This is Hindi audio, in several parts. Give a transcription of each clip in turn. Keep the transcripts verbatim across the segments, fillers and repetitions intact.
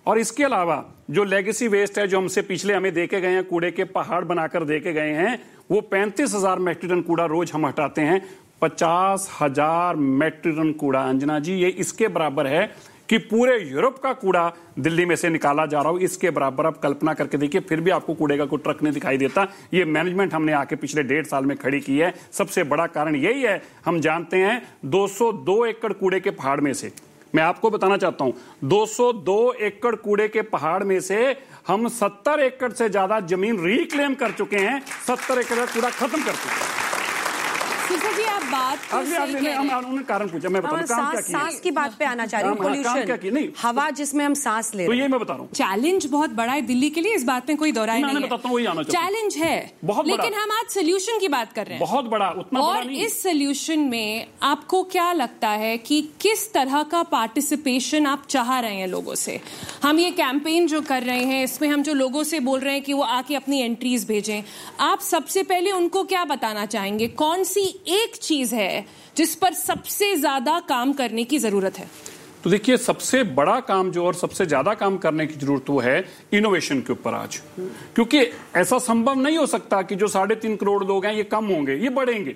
और इसके अलावा जो लेगेसी वेस्ट है, जो हमसे पिछले हमें देके गए हैं, कूड़े के पहाड़ बनाकर देके गए हैं, वो पैंतीस हजार मेट्रिक टन कूड़ा रोज हम हटाते हैं। पचास हजार मेट्रिक टन कूड़ा अंजना जी, ये इसके बराबर है कि पूरे यूरोप का कूड़ा दिल्ली में से निकाला जा रहा हो। इसके बराबर आप कल्पना करके देखिए, फिर भी आपको कूड़े का कोई ट्रक नहीं दिखाई देता। ये मैनेजमेंट हमने आके पिछले डेढ़ साल में खड़ी की है। सबसे बड़ा कारण यही है, हम जानते हैं दो सौ दो एकड़ कूड़े के पहाड़ में से, मैं आपको बताना चाहता हूं, दो सौ दो एकड़ कूड़े के पहाड़ में से हम सत्तर एकड़ से ज्यादा जमीन रिक्लेम कर चुके हैं। सत्तर एकड़ का कूड़ा खत्म कर चुके हैं। जी आप बात अगले अगले हम उन्होंने कारण पूछा, मैं बताऊं काम क्या किया। सांस की बात पे आना चाह रही हूँ, पोल्यूशन, हवा जिसमें हम सांस ले तो रहे हैं। ये मैं बता रहा हूँ, चैलेंज बहुत बड़ा है दिल्ली के लिए, इस बात में कोई दोहराई नहीं है। चैलेंज है बहुत बड़ा, लेकिन हम आज सोल्यूशन की बात कर रहे हैं, बहुत बड़ा, उतना और बड़ा नहीं। इस सोल्यूशन में आपको क्या लगता है कि किस तरह का पार्टिसिपेशन आप चाह रहे हैं लोगों से? हम ये कैंपेन जो कर रहे हैं, इसमें हम जो लोगों से बोल रहे हैं कि वो आके अपनी एंट्रीज भेजें, आप सबसे पहले उनको क्या बताना चाहेंगे? कौन सी एक चीज है जिस पर सबसे ज्यादा काम करने की जरूरत है? तो देखिए, सबसे बड़ा काम जो और सबसे ज्यादा काम करने की जरूरत वो है इनोवेशन के ऊपर आज, क्योंकि ऐसा संभव नहीं हो सकता कि जो साढ़े तीन करोड़ लोग हैं ये कम होंगे, ये बढ़ेंगे।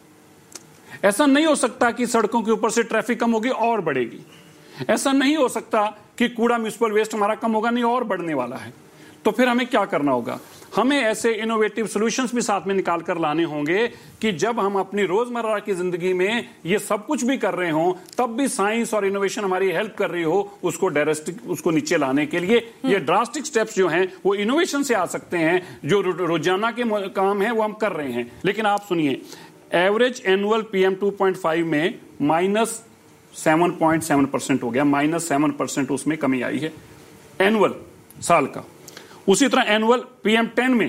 ऐसा नहीं हो सकता कि सड़कों के ऊपर से ट्रैफिक कम होगी और बढ़ेगी। ऐसा नहीं हो सकता कि कूड़ा म्युनिसिपल वेस्ट हमारा कम होगा, नहीं और बढ़ने वाला है। तो फिर हमें क्या करना होगा? हमें ऐसे इनोवेटिव सॉल्यूशंस भी साथ में निकाल कर लाने होंगे कि जब हम अपनी रोजमर्रा की जिंदगी में ये सब कुछ भी कर रहे हों, तब भी साइंस और इनोवेशन हमारी हेल्प कर रही हो उसको ड्रास्टिक उसको नीचे लाने के लिए। ये ड्रास्टिक स्टेप्स जो हैं वो इनोवेशन से आ सकते हैं। जो रोजाना के काम है वो हम कर रहे हैं। लेकिन आप सुनिए, average annual PM two point five में minus seven point seven percent हो गया, माइनस सेवन परसेंट उसमें कमी आई है एनुअल साल का। उसी तरह एनुअल पीएम टेन में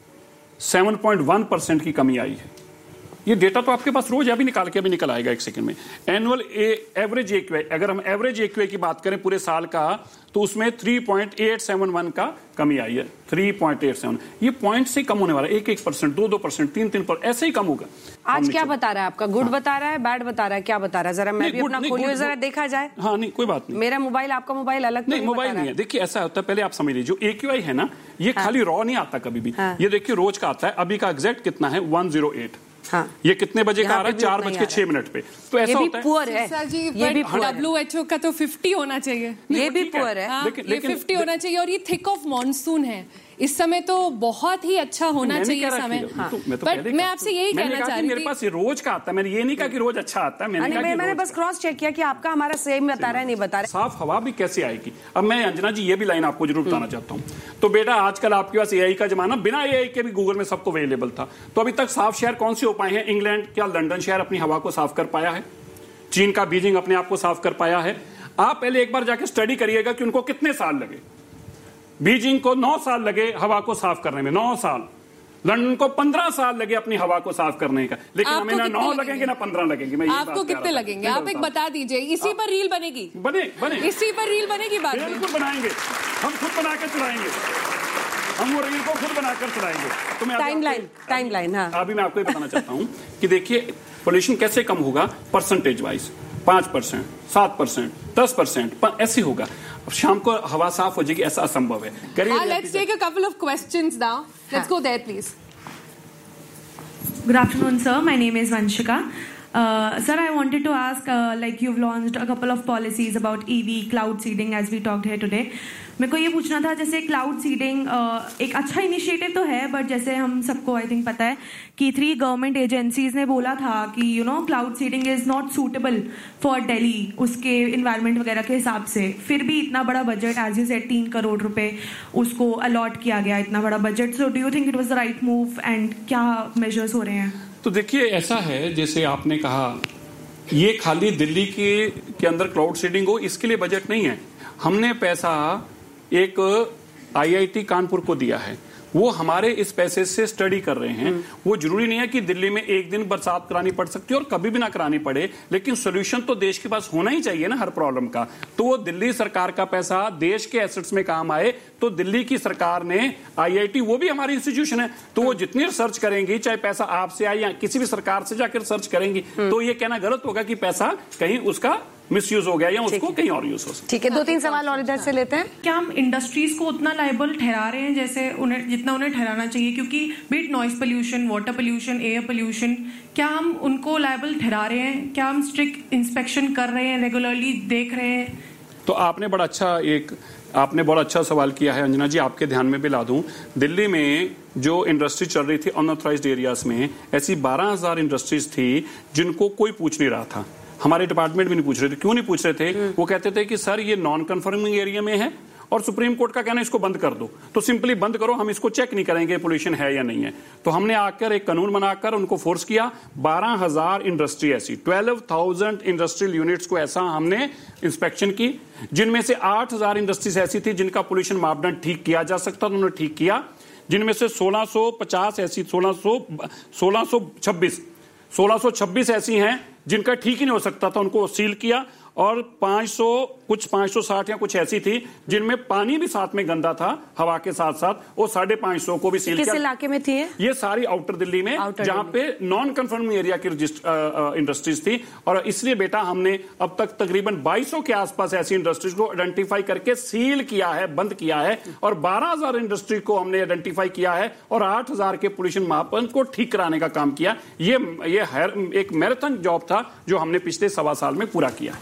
सात पॉइंट एक परसेंट की कमी आई है। ये डेटा तो आपके पास रोज अभी निकाल के अभी निकल आएगा एक सेकंड में। एनुअल एवरेज एक्यूआई, अगर हम एवरेज एक्यूआई की बात करें पूरे साल का, तो उसमें तीन पॉइंट आठ सात एक का कमी आई है। तीन पॉइंट आठ सात, ये पॉइंट से कम होने वाला है। एक एक परसेंट, दो दो परसेंट, तीन तीन पर ऐसे ही कम होगा। आज क्या बता रहा है आपका? गुड बता रहा है, बैड बता रहा है, क्या बता रहा है? जरा मैं भी अपना खोलिए, जरा देखा जाए। हाँ नहीं, कोई बात नहीं। मेरा मोबाइल, आपका मोबाइल अलग नहीं, मोबाइल नहीं है। देखिए ऐसा होता है, पहले आप समझ लीजिए, जो एक्यूआई है ना, ये खाली रॉ नहीं आता कभी भी। ये देखिए रोज का आता है। अभी का एग्जैक्ट कितना है? One zero eight. हाँ। ये कितने बजे का आ रहा है? चार बज के छह मिनट पे। तो ऐसा होता है। पुअर है ये भी। डब्ल्यू एच ओ का तो फिफ्टी होना चाहिए, ये भी पुअर है। हाँ, ये फिफ्टी होना चाहिए। और ये थिक ऑफ मॉनसून है, इस समय तो बहुत ही अच्छा होना चाहिए समय। हाँ। तो, मैं, तो बट मैं आपसे यही कहना चाह रही थी, मेरे पास ये रोज का आता है। मैंने ये नहीं कहा कि रोज अच्छा आता है। मैंने, मैंने, मैं, मैंने बस क्रॉस चेक किया कि आपका हमारा सेम बता रहा है, नहीं बता रहा। साफ हवा भी कैसे आएगी? अब मैं अंजना जी ये भी लाइन आपको जरूर बताना चाहता हूँ। तो बेटा आजकल आपके पास एआई का जमाना, बिना एआई के भी गूगल में सबको अवेलेबल था। तो अभी तक साफ शहर कौन से हो पाए हैं? इंग्लैंड क्या लंदन शहर अपनी हवा को साफ कर पाया है? चीन का बीजिंग अपने आप को साफ कर पाया है? आप पहले एक बार जाके स्टडी करिएगा कि उनको कितने साल लगे। बीजिंग को नौ साल लगे हवा को साफ करने में, नौ साल। लंदन को पंद्रह साल लगे अपनी हवा को साफ करने का। लेकिन हमें ना नौ लगेंगे ना पंद्रह लगेंगे। मैं आपको कितने लगेंगे? आप एक बता दीजिए। इसी पर रील बनेगी? बने बने इसी पर रील बनेगी? बात बिल्कुल बनाएंगे, हम खुद बना कर चलाएंगे। हम वो रील को खुद बनाकर चलाएंगे। तो मैं टाइमलाइन टाइमलाइन हाँ अभी मैं आपको ये बताना चाहता हूँ कि देखिए पोल्यूशन कैसे कम होगा परसेंटेज वाइज। पांच परसेंट, सात परसेंट, दस परसेंट ऐसे होगा। शाम को हवा साफ हो जाएगी, ऐसा असंभव है। Let's take a couple of questions now. Let's go there please. Good afternoon, sir. My name is Vanshika. Uh, sir, I wanted to ask, uh, like you've launched a couple of policies about E V, cloud seeding, as we talked here today. मेरे को ये पूछना था, जैसे क्लाउड सीडिंग एक अच्छा इनिशिएटिव तो है, बट जैसे हम सबको आई थिंक पता है कि थ्री गवर्नमेंट एजेंसीज ने बोला था कि you know cloud seeding is not suitable for Delhi, उसके इन्वायरमेंट वगैरह के हिसाब से। फिर भी इतना बड़ा बजट, एज यू सेड, तीन करोड़ रुपए उसको अलॉट किया गया, इतना बड़ा budget. So do you think it was the right move and क्या मेजर्स हो रहे हैं? तो देखिए ऐसा है, जैसे आपने कहा, ये खाली दिल्ली के के अंदर क्लाउड सीडिंग हो इसके लिए बजट नहीं है। हमने पैसा एक आईआईटी कानपुर को दिया है, वो हमारे इस पैसे से स्टडी कर रहे हैं। वो जरूरी नहीं है कि दिल्ली में एक दिन बरसात करानी पड़ सकती है और कभी भी ना करानी पड़े, लेकिन सोल्यूशन तो देश के पास होना ही चाहिए ना हर प्रॉब्लम का। तो वो दिल्ली सरकार का पैसा देश के एसेट्स में काम आए, तो दिल्ली की सरकार ने आईआईटी, वो भी हमारी इंस्टीट्यूशन है, तो वो जितनी रिसर्च करेंगी, चाहे पैसा आपसे आए या किसी भी सरकार से जाकर रिसर्च करेंगी, तो ये कहना गलत होगा कि पैसा कहीं उसका मिसयूज हो गया या उसको कहीं और यूज हो सकता। ठीक है, दो तीन सवाल और इधर से लेते हैं। क्या हम इंडस्ट्रीज को उतना लायबल ठहरा रहे हैं जैसे उन्हें जितना उन्हें ठहराना चाहिए? क्योंकि beat noise pollution, water pollution, air pollution, क्या हम उनको लायबल ठहरा रहे हैं? क्या हम स्ट्रिक्ट इंस्पेक्शन कर रहे हैं, रेगुलरली देख रहे हैं? तो आपने बड़ा अच्छा एक आपने बड़ा अच्छा सवाल किया है अंजना जी, आपके ध्यान में भी ला दूं। दिल्ली में जो इंडस्ट्री चल रही थी अनऑथराइज्ड एरियाज में, ऐसी बारह हजार इंडस्ट्रीज थी जिनको कोई पूछ नहीं रहा था। हमारे डिपार्टमेंट भी नहीं पूछ रहे थे। क्यों नहीं पूछ रहे थे? वो कहते थे कि सर ये नॉन कन्फर्मिंग एरिया में है और सुप्रीम कोर्ट का कहना है इसको बंद कर दो, तो सिंपली बंद करो, हम इसको चेक नहीं करेंगे पोल्यूशन है या नहीं है। तो हमने आकर एक कानून बनाकर उनको फोर्स किया। बारह हजार इंडस्ट्री ऐसी, ट्वेल्व थाउजेंड इंडस्ट्रियल यूनिट्स को ऐसा हमने इंस्पेक्शन की, जिनमें से आठ हजार इंडस्ट्रीज ऐसी थी जिनका पोल्यूशन मापदंड ठीक किया जा सकता, उन्होंने ठीक किया। जिनमें से सोलह सौ पचास ऐसी सोलह सौ सोलह सौ छब्बीस सोलह सौ छब्बीस ऐसी हैं जिनका ठीक ही नहीं हो सकता था, उनको सील किया। और पाँच सौ कुछ पाँच सौ साठ या कुछ ऐसी थी जिनमें पानी भी साथ में गंदा था हवा के साथ साथ, वो साढ़े पांच सौ को भी सील किया। किस इलाके में थी ये? ये सारी आउटर दिल्ली में, जहां पे नॉन कन्फर्मिंग एरिया की इंडस्ट्रीज थी। और इसलिए बेटा हमने अब तक तकरीबन बाईस सौ के आसपास ऐसी इंडस्ट्रीज को आइडेंटिफाई करके सील किया है, बंद किया है। और बारह हजार इंडस्ट्री को हमने आइडेंटिफाई किया है और आठ हजार के पोल्यूशन मापदंड को ठीक कराने का काम किया। ये ये एक मैराथन जॉब था जो हमने पिछले सवा साल में पूरा किया।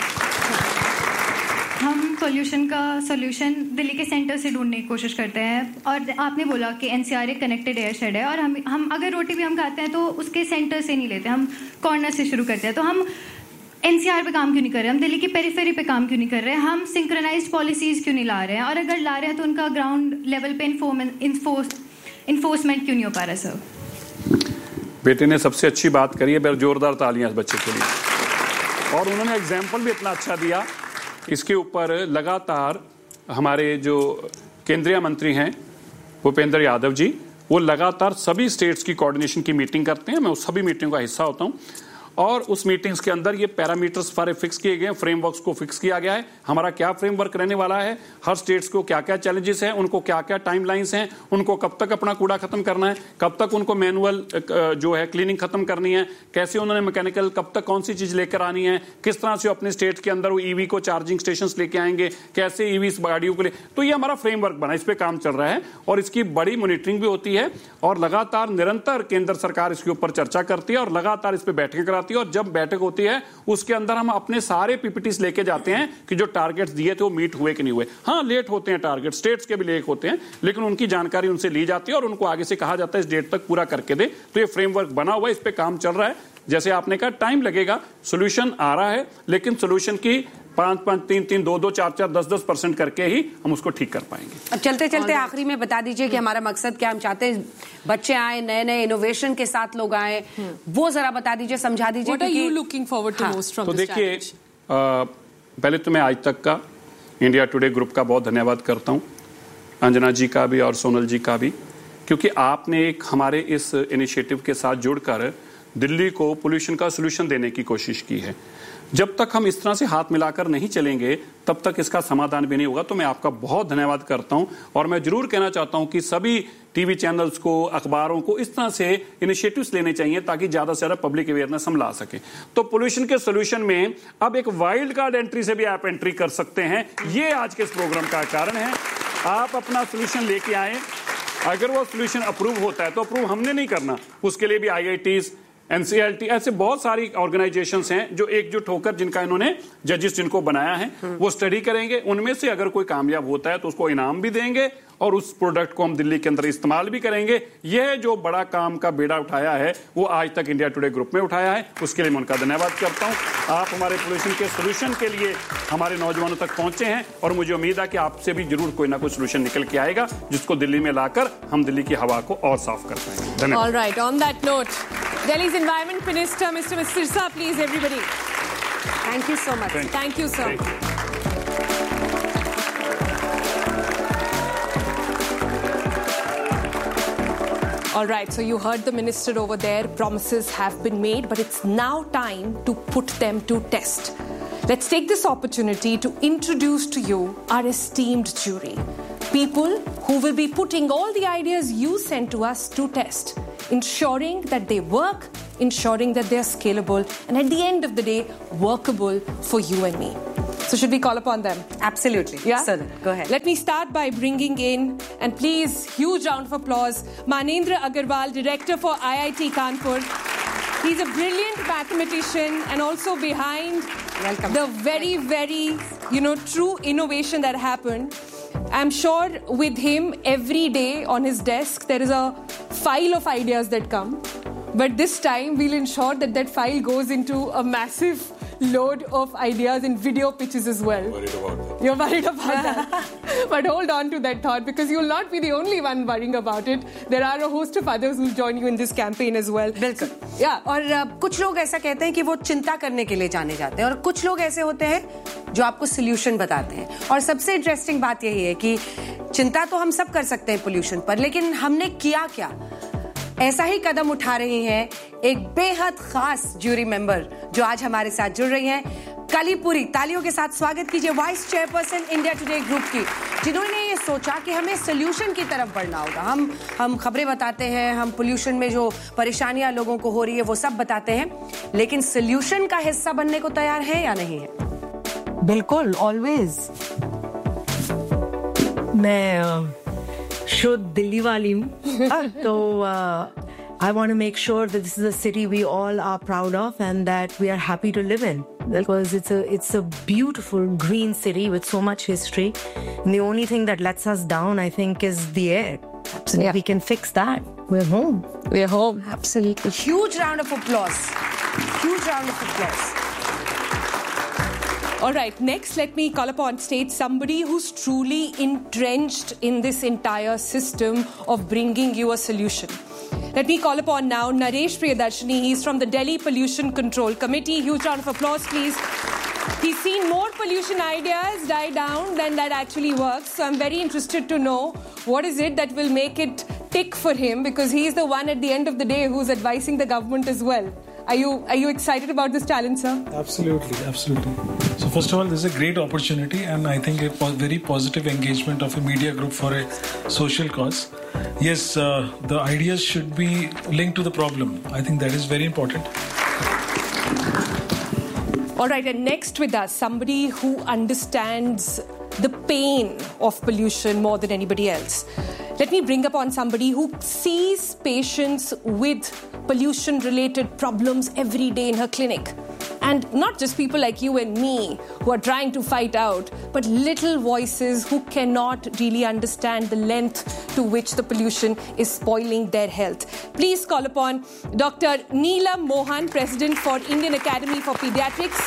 हम पोल्यूशन का सॉल्यूशन दिल्ली के सेंटर से ढूंढने की कोशिश करते हैं। और आपने बोला कि एनसीआर एक कनेक्टेड एयर शेड है, और हम हम अगर रोटी भी हम खाते हैं तो उसके सेंटर से नहीं लेते, हम कॉर्नर से शुरू करते हैं। तो हम एनसीआर पे काम क्यों नहीं कर रहे? हम दिल्ली की पेरिफेरी पे काम क्यों नहीं कर रहे? हम सिंक्रोनाइज्ड पॉलिसीज क्यों नहीं ला रहे हैं? और अगर ला रहे हैं तो उनका ग्राउंड लेवल पे इन्फोर्समेंट क्यों नहीं हो पा रहा? सर बेटे ने सबसे अच्छी बात करी है, जोरदार तालियां बच्चे के लिए। और उन्होंने एग्जाम्पल भी इतना अच्छा दिया। इसके ऊपर लगातार हमारे जो केंद्रीय मंत्री हैं भूपेंद्र यादव जी, वो लगातार सभी स्टेट्स की कोऑर्डिनेशन की मीटिंग करते हैं। मैं उस सभी मीटिंग का हिस्सा होता हूं और उस मीटिंग्स के अंदर ये पैरामीटर्स सारे फिक्स किए गए हैं, फ्रेमवर्क्स को फिक्स किया गया है। हमारा क्या फ्रेमवर्क रहने वाला है, हर स्टेट्स को क्या क्या चैलेंजेस हैं, उनको क्या क्या टाइमलाइंस हैं, उनको कब तक अपना कूड़ा खत्म करना है, कब तक उनको मैनुअल जो है क्लीनिंग खत्म करनी है, कैसे उन्होंने मैकेनिकल कब तक कौन सी चीज लेकर आनी है, किस तरह से अपने स्टेट के अंदर वो ईवी को चार्जिंग स्टेशन लेके आएंगे, कैसे ईवी गाड़ियों को ले। तो ये हमारा फ्रेमवर्क बना, इस पे काम चल रहा है और इसकी बड़ी मॉनिटरिंग भी होती है और लगातार निरंतर केंद्र सरकार इसके ऊपर चर्चा करती है और लगातार इस पे बैठकें कराती है। और जब बैठक होती है उसके अंदर हम अपने सारे पीपीटीज लेके जाते हैं कि जो टारगेट्स दिए थे वो मीट हुए कि नहीं हुए। हाँ, लेट होते हैं टारगेट, स्टेट्स के भी लेट होते हैं, लेकिन उनकी जानकारी उनसे ली जाती है और उनको आगे से कहा जाता है इस डेट तक पूरा करके दे। तो ये फ्रेमवर्क बना हुआ है, इस पे काम चल रहा है। जैसे आपने कहा टाइम लगेगा, सोल्यूशन आ रहा है, लेकिन सोल्यूशन की पांच पांच तीन तीन दो दो चार चार दस दस परसेंट करके ही हम उसको ठीक कर पाएंगे। अब चलते चलते आखिरी में बता दीजिए कि हमारा मकसद क्या, हम चाहते हैं बच्चे आए, नए नए इनोवेशन के साथ लोग आए, वो जरा बता दीजिए, समझा दीजिए। What are you looking forward to most from तो this देखिए, challenge? पहले तो मैं आज तक का इंडिया टुडे ग्रुप का बहुत धन्यवाद करता हूं, अंजना जी का भी और सोनल जी का भी, क्योंकि आपने एक हमारे इस इनिशिएटिव के साथ जुड़कर दिल्ली को पोल्यूशन का सोल्यूशन देने की कोशिश की है। जब तक हम इस तरह से हाथ मिलाकर नहीं चलेंगे तब तक इसका समाधान भी नहीं होगा। तो मैं आपका बहुत धन्यवाद करता हूं और मैं जरूर कहना चाहता हूं कि सभी टीवी चैनल्स को, अखबारों को इस तरह से इनिशिएटिव्स लेने चाहिए ताकि ज्यादा से ज्यादा पब्लिक अवेयरनेस हम ला सके। तो पोल्यूशन के सोल्यूशन में अब एक वाइल्ड कार्ड एंट्री से भी आप एंट्री कर सकते हैं। ये आज के इस प्रोग्राम का कारण है। आप अपना सोल्यूशन लेके आए, अगर वो सोल्यूशन अप्रूव होता है तो अप्रूव हमने नहीं करना, उसके लिए भी आई आई टीज, एनसीएलटी, ऐसे बहुत सारी ऑर्गेनाइजेशंस हैं जो एकजुट होकर, जिनका इन्होंने जजेस जिनको बनाया है वो स्टडी करेंगे। उनमें से अगर कोई कामयाब होता है तो उसको इनाम भी देंगे और उस प्रोडक्ट को हम दिल्ली के अंदर इस्तेमाल भी करेंगे। यह जो बड़ा काम का बेड़ा उठाया है वो आज तक इंडिया टुडे ग्रुप में उठाया है, उसके लिए मैं उनका धन्यवाद करता हूं। आप हमारे पोल्यूशन के सोल्यूशन के लिए हमारे नौजवानों तक पहुंचे हैं और मुझे उम्मीद है कि आपसे भी जरूर कोई ना कोई सोल्यूशन निकल के आएगा जिसको दिल्ली में लाकर हम दिल्ली की हवा को और साफ कर पाएंगे। धन्यवाद। All right, on that note, Delhi's Environment Minister, Mister Sirsa, please everybody. Thank you so much. Thank, Thank you, sir. Thank you. All right, so you heard the minister over there. Promises have been made, but it's now time to put them to test. Let's take this opportunity to introduce to you our esteemed jury. People who will be putting all the ideas you sent to us to test. ensuring that they work, ensuring that they're scalable, and at the end of the day, workable for you and me. So should we call upon them? Absolutely. Yeah? So go ahead. Let me start by bringing in, and please, huge round of applause, Manendra Agarwal, Director for I I T Kanpur. He's a brilliant mathematician and also behind Welcome. the very, very, you know, true innovation that happened. I'm sure with him, every day on his desk, there is a file of ideas that come. But this time, we'll ensure that that file goes into a massive load of ideas and video pitches as well. I'm worried about that. You're worried about that. But hold on to that thought, because you'll not be the only one worrying about it. There are a host of others who'll join you in this campaign as well. बिल्कुल. Yeah. और uh, कुछ लोग ऐसा कहते हैं कि वो चिंता करने के लिए जाने जाते हैं और कुछ लोग ऐसे होते हैं जो आपको सोल्यूशन बताते हैं. और सबसे इंटरेस्टिंग बात यही है कि चिंता तो हम सब कर सकते हैं पोल्यूशन पर, लेकिन हमने किया क्या? ऐसा ही कदम उठा रही हैं एक बेहद खास ज्यूरी मेंबर जो आज हमारे साथ जुड़ रही हैं. कलीपुरी, तालियों के साथ स्वागत कीजिए vice chairperson India today group की, जिन्होंने ये सोचा कि हमें सोल्यूशन की तरफ बढ़ना होगा. हम हम खबरें बताते हैं, हम पोल्यूशन में जो परेशानियां लोगों को हो रही है वो सब बताते हैं, लेकिन सोल्यूशन का हिस्सा बनने को तैयार है या नहीं है? बिल्कुल, ऑलवेज. मैं शुद्ध दिल्ली वाली हूँ, तो I want to make sure that this is a city we all are proud of and that we are happy to live in, because it's a it's a beautiful green city with so much history. And the only thing that lets us down, I think, is the air. Absolutely. Yeah. We can fix that. We're home. We're home. Absolutely. Huge round of applause. Huge round of applause. All right, next let me call upon stage somebody who's truly entrenched in this entire system of bringing you a solution. Let me call upon now Naresh Priyadarshini. He's from the Delhi Pollution Control Committee. Huge round of applause, please. He's seen more pollution ideas die down than that actually works. So I'm very interested to know what is it that will make it tick for him, because he's the one at the end of the day who's advising the government as well. Are you are you excited about this talent, sir? Absolutely, absolutely. So first of all, this is a great opportunity, and I think a po- very positive engagement of a media group for a social cause. Yes, uh, the ideas should be linked to the problem. I think that is very important. All right, and next with us, somebody who understands the pain of pollution more than anybody else. Let me bring upon somebody who sees patients with pollution-related problems every day in her clinic. And not just people like you and me who are trying to fight out, but little voices who cannot really understand the length to which the pollution is spoiling their health. Please call upon Doctor Neelam Mohan, President for Indian Academy for Pediatrics.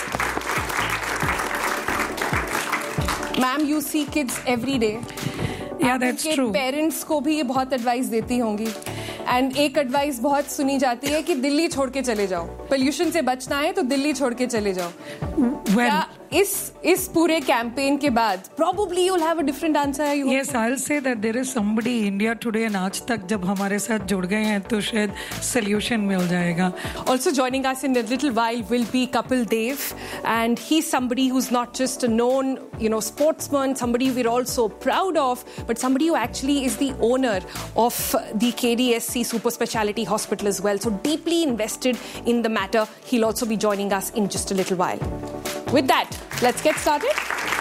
Ma'am, you see kids every day. Yeah, that's true. Parents को भी ये बहुत एडवाइस देती होंगी. एंड एक एडवाइस बहुत सुनी जाती है कि दिल्ली छोड़ के चले जाओ, पोल्यूशन से बचना है तो दिल्ली छोड़ के चले जाओ. Well, क्या इस इस पूरे कैंपेन के बाद probably you'll have a different answer? You yes, I'll say that there is somebody India Today and आज तक जब हमारे साथ जुड़ गए हैं तो शायद solution मिल जाएगा. Also joining us in a little while will be Kapil Dev, and he's somebody who's not just a known, you know, sportsman, somebody we're also proud of, but somebody who actually is the owner of the K D S C Super Speciality Hospital as well. So deeply invested in the matter. He'll also be joining us in just a little while. With that, let's get started.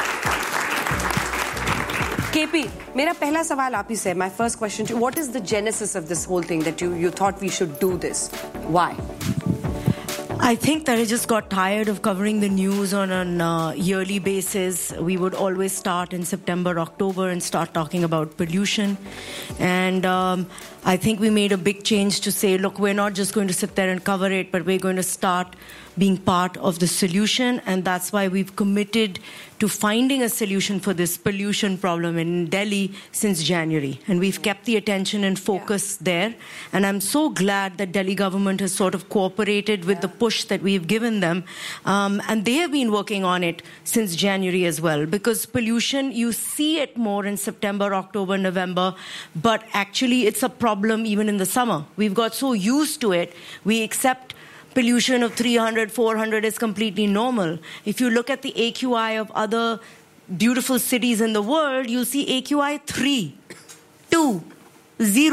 K P, मेरा पहला सवाल आप ही से. My first question to you, what is the genesis of this whole thing that you you thought we should do this? Why? I think that I just got tired of covering the news on a uh, yearly basis. We would always start in September, October and start talking about pollution. And um, I think we made a big change to say, look, we're not just going to sit there and cover it, but we're going to start being part of the solution. And that's why we've committed to finding a solution for this pollution problem in Delhi since January. And we've kept the attention and focus yeah. there. And I'm so glad that Delhi government has sort of cooperated with yeah. the push that we've given them. Um, and they have been working on it since January as well. Because pollution, you see it more in September, October, November. But actually, it's a problem even in the summer. We've got so used to it. We accept pollution of three hundred, four hundred is completely normal. If you look at the A Q I of other beautiful cities in the world, you'll see A Q I three, two, zero,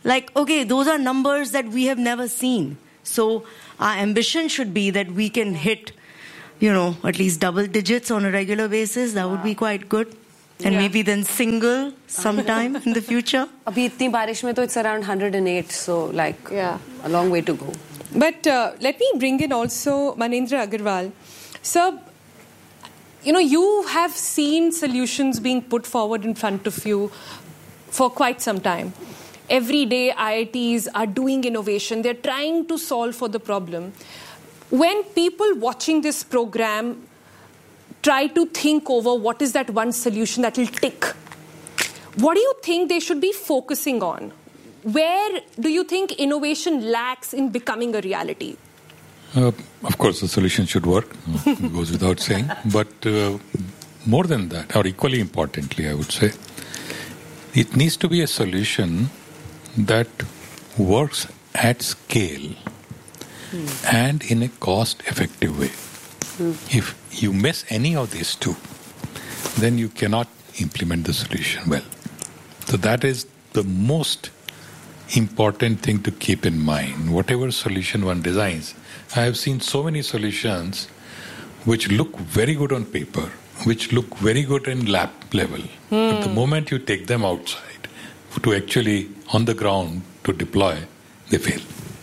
like, okay, those are numbers that we have never seen. So our ambition should be that we can hit, you know, at least double digits on a regular basis. That would be quite good. And Yeah. maybe then single sometime in the future. अभी इतनी बारिश में तो it's around one hundred eight, so like Yeah. a long way to go. But uh, let me bring in also Manendra Agarwal. Sir, you know, you have seen solutions being put forward in front of you for quite some time. Every day I I Ts are doing innovation. They're trying to solve for the problem. When people watching this program try to think over what is that one solution that will tick, what do you think they should be focusing on? Where do you think innovation lacks in becoming a reality? Uh, of course, the solution should work, it goes without saying. But uh, more than that, or equally importantly, I would say, it needs to be a solution that works at scale hmm. and in a cost-effective way. Hmm. If you miss any of these two, then you cannot implement the solution well. So that is the most important thing to keep in mind. Whatever solution one designs, I have seen so many solutions which look very good on paper, which look very good in lab level. Hmm. But the moment you take them outside to actually on the ground to deploy, they fail.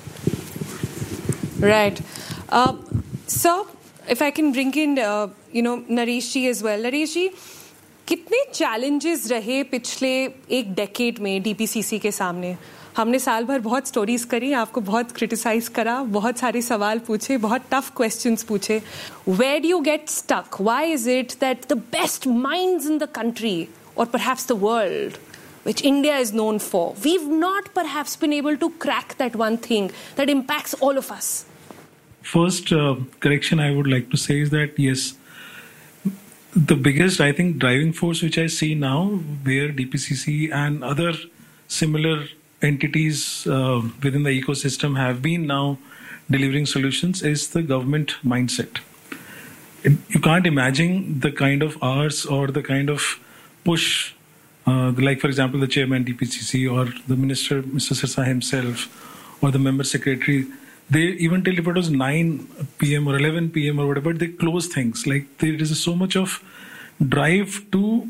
Right. Uh, so, if I can bring in, uh, you know, Naresh ji as well. Naresh ji, कितने challenges रहे पिछले एक decade में D P C C के सामने? हमने साल भर बहुत स्टोरीज करी, आपको बहुत क्रिटिसाइज करा, बहुत सारे सवाल पूछे, बहुत टफ क्वेश्चंस पूछे. Where do you get stuck? Why is it that the best minds in the country, or perhaps the world, which India is known for, we've not perhaps been able to crack that one thing that impacts all of us? First uh, correction I would like to say is that, yes, the biggest, I think, driving force which I see now, where D P C C and other similar entities uh, within the ecosystem have been now delivering solutions, is the government mindset. It, you can't imagine the kind of hours or the kind of push, uh, like, for example, the chairman D P C C or the minister, Mister Sirsa himself, or the member secretary. They, even till if it was nine p.m. or eleven p.m. or whatever, they close things. Like, there is so much of drive to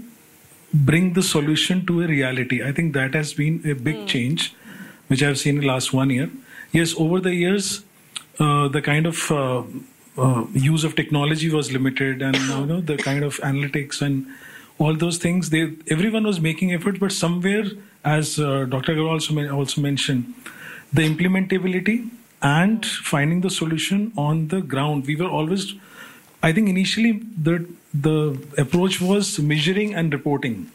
bring the solution to a reality. I think that has been a big mm. change, which I've seen in the last one year. Yes, over the years, uh, the kind of uh, uh, use of technology was limited, and you know, the kind of analytics and all those things, they everyone was making efforts, but somewhere, as uh, Doctor Agarwal also, also mentioned, the implementability and finding the solution on the ground. We were always, I think initially the the approach was measuring and reporting.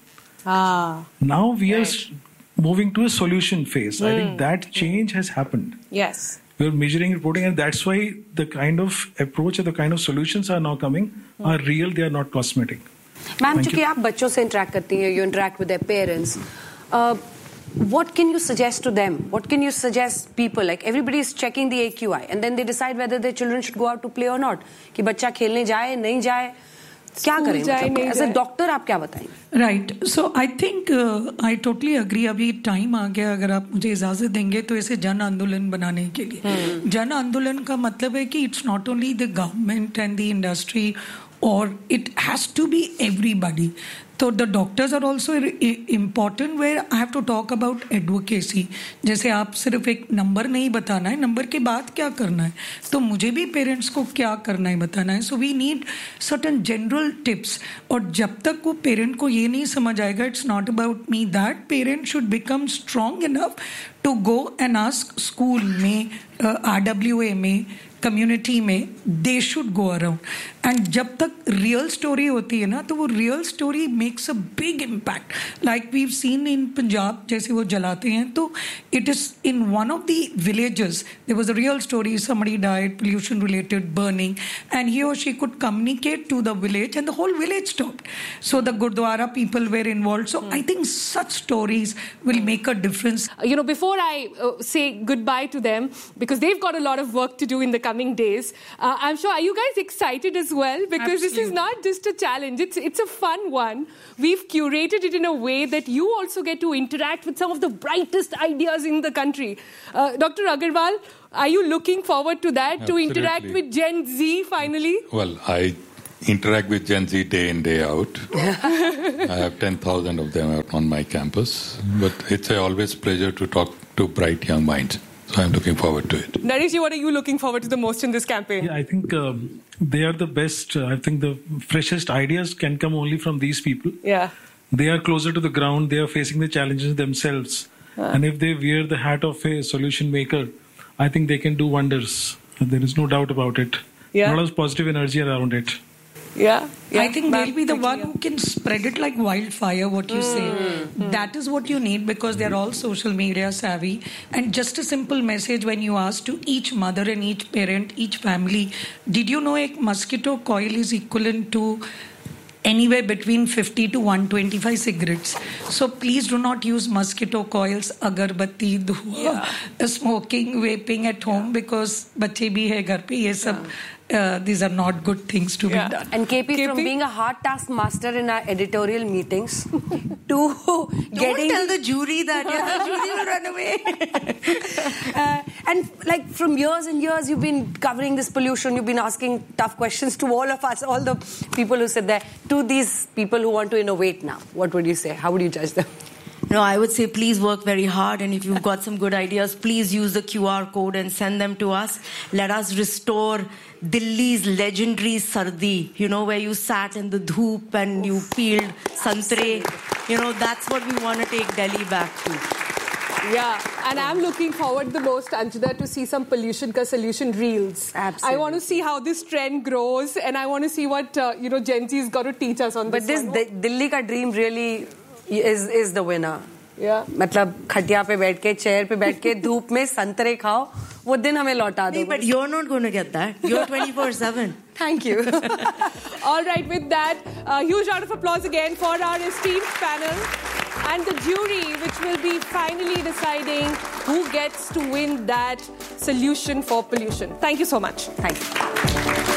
Ah. Now we right. are moving to a solution phase. Mm. I think that change has happened. Yes. We're measuring, reporting, and that's why the kind of approach and the kind of solutions are now coming mm. are real, they are not cosmetic. Ma'am, चूंकि आप बच्चों से interact करती हैं, you interact with their parents. Uh, What can you suggest to them? What can you suggest people? Like, everybody is checking the A Q I and then they decide whether their children should go out to play or not. कि बच्चा खेलने जाए, नहीं जाए, क्या करें? मतलब, as a doctor, आप क्या बताएंगे? Right. So I think uh, I totally agree. अभी टाइम आ गया, अगर आप मुझे इजाजत देंगे तो इसे जन आंदोलन बनाने के लिए. hmm. जन आंदोलन का मतलब है कि it's not only the government and the industry, or it has to be everybody. So the doctors are also important, where I have to talk about advocacy. जैसे आप सिर्फ एक नंबर नहीं बताना है, नंबर के बाद क्या करना है, तो मुझे भी पेरेंट्स को क्या करना है बताना है. So we need certain general tips. और जब तक वो पेरेंट को ये नहीं समझ आएगा, it's not about me, that parent should become strong enough to go and ask school में, uh, R W A में, कम्युनिटी में, they should go around. And जब तक रियल स्टोरी होती है ना, तो वो real story makes a big impact. Like we have seen in Punjab, जैसे वो जलाते हैं, तो it is in one of the villages there was a real story, somebody died, pollution related, burning, and he और she could communicate to the village and the whole village stopped. So the gurdwara people where involved. So I think such stories will make a difference. You know, before I uh, say goodbye to them, because they've got a lot of work to do in the coming days, uh, I'm sure, are you guys excited as well, because Absolutely. This is not just a challenge. It's it's a fun one. We've curated it in a way that you also get to interact with some of the brightest ideas in the country. Uh, Doctor Agarwal, are you looking forward to that, Absolutely. to interact with Gen Z finally? Well, I interact with Gen Z day in, day out. I have ten thousand of them out on my campus. But it's a always pleasure to talk to bright young minds. So I'm looking forward to it. Naresh, what are you looking forward to the most in this campaign? Yeah, I think um, they are the best. Uh, I think the freshest ideas can come only from these people. Yeah. They are closer to the ground. They are facing the challenges themselves. Huh. And if they wear the hat of a solution maker, I think they can do wonders. There is no doubt about it. Yeah. A lot of positive energy around it. Yeah, yeah. I think they'll be the one who can spread it like wildfire, what you say. Mm. That is what you need, because they're all social media savvy. And just a simple message when you ask to each mother and each parent, each family, did you know a mosquito coil is equivalent to anywhere between fifty to one hundred twenty-five cigarettes? So please do not use mosquito coils, agarbatti, dhua, yeah. smoking, vaping at home, yeah. because bacche bhi hai ghar pe, ye sab, uh, these are not good things to yeah. be done. And K P, K P, from being a hard task master in our editorial meetings to Don't getting... tell the jury that, yeah, the jury will run away. uh, and like from years and years, you've been covering this pollution, you've been asking tough questions to all of us, all the people who sit there. To these people who want to innovate now, what would you say? How would you judge them? No, I would say please work very hard, and if you've got some good ideas, please use the Q R code and send them to us. Let us restore Delhi's legendary sardi, you know, where you sat in the dhoop and you peeled santre. You know, that's what we want to take Delhi back to. Yeah, and I'm looking forward the most, Anjana, to see some pollution ka solution reels. Absolutely. I want to see how this trend grows, and I want to see what, uh, you know, Gen Z's got to teach us on but this But this D- Delhi ka dream really is is the winner. Yeah. मतलब खटिया पे बैठ के चेयर पे बैठ के धूप में संतरे खाओ, वो दिन हमें लौटा दो. But you're not going to get that. You're twenty-four seven. Thank you. All right, with that, a huge round of applause again for our esteemed panel and the jury, which will be finally deciding who gets to win that solution for pollution. Thank you so much. Thank you.